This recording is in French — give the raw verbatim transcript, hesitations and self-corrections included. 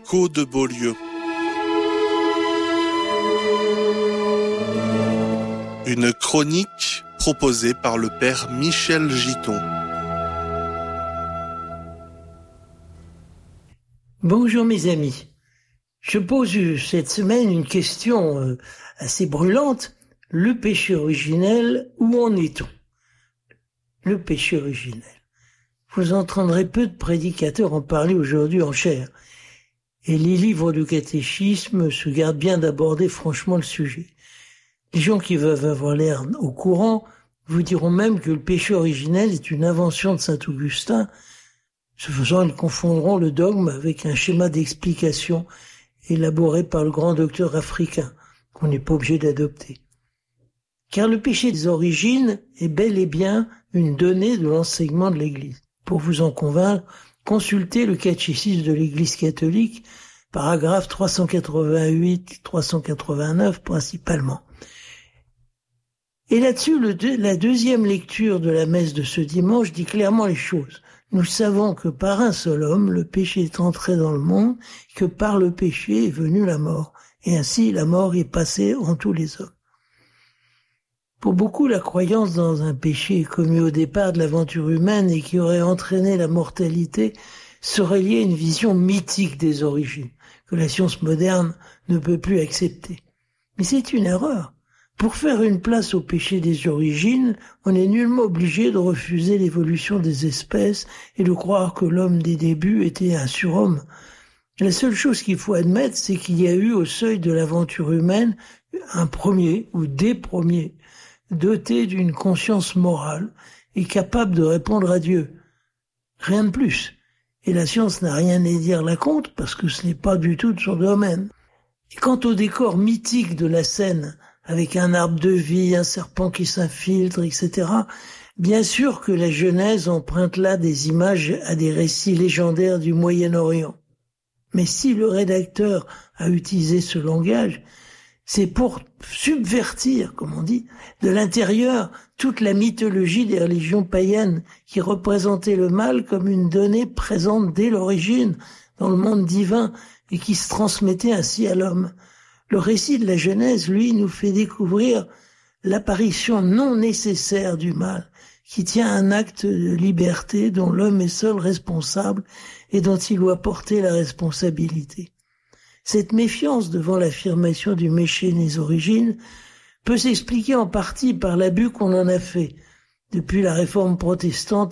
Écho de Beaulieu. Une chronique proposée par le père Michel Giton. Bonjour mes amis. Je pose cette semaine une question assez brûlante. Le péché originel, où en est-on ? Le péché originel. Vous entendrez peu de prédicateurs en parler aujourd'hui en chair. Et les livres du catéchisme se gardent bien d'aborder franchement le sujet. Les gens qui veulent avoir l'air au courant vous diront même que le péché originel est une invention de saint Augustin. Ce faisant, ils confondront le dogme avec un schéma d'explication élaboré par le grand docteur africain, qu'on n'est pas obligé d'adopter. Car le péché des origines est bel et bien une donnée de l'enseignement de l'Église. Pour vous en convaincre, consultez le catéchisme de l'Église catholique, paragraphe trois cent quatre-vingt-huit trois cent quatre-vingt-neuf principalement. Et là-dessus, le deux, la deuxième lecture de la messe de ce dimanche dit clairement les choses. Nous savons que par un seul homme, le péché est entré dans le monde, que par le péché est venue la mort. Et ainsi, la mort est passée en tous les hommes. Pour beaucoup, la croyance dans un péché commis au départ de l'aventure humaine et qui aurait entraîné la mortalité serait liée à une vision mythique des origines, que la science moderne ne peut plus accepter. Mais c'est une erreur. Pour faire une place au péché des origines, on n'est nullement obligé de refuser l'évolution des espèces et de croire que l'homme des débuts était un surhomme. La seule chose qu'il faut admettre, c'est qu'il y a eu au seuil de l'aventure humaine un premier ou des premiers, doté d'une conscience morale et capable de répondre à Dieu. Rien de plus. Et la science n'a rien à dire là contre parce que ce n'est pas du tout de son domaine. Et quant au décor mythique de la scène, avec un arbre de vie, un serpent qui s'infiltre, et cetera, bien sûr que la Genèse emprunte là des images à des récits légendaires du Moyen-Orient. Mais si le rédacteur a utilisé ce langage, c'est pour subvertir, comme on dit, de l'intérieur toute la mythologie des religions païennes qui représentaient le mal comme une donnée présente dès l'origine dans le monde divin et qui se transmettait ainsi à l'homme. Le récit de la Genèse, lui, nous fait découvrir l'apparition non nécessaire du mal, qui tient à un acte de liberté dont l'homme est seul responsable et dont il doit porter la responsabilité. Cette méfiance devant l'affirmation du péché des origines peut s'expliquer en partie par l'abus qu'on en a fait. Depuis la réforme protestante